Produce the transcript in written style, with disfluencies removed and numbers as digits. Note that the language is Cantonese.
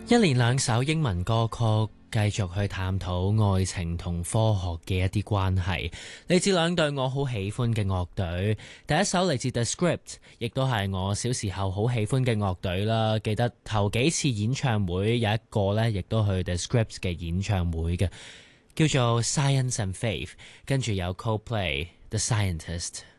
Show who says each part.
Speaker 1: 一連兩首英文歌曲，繼續去探討愛情同科學嘅一啲關係，嚟自兩隊我好喜歡嘅樂隊。第一首嚟自 The Script， 亦都係我小時候好喜歡嘅樂隊啦。記得頭幾次演唱會有一個呢，亦都去 The Script 嘅演唱會嘅，叫做 Science and Faith， 跟住有 Coldplay The Scientist。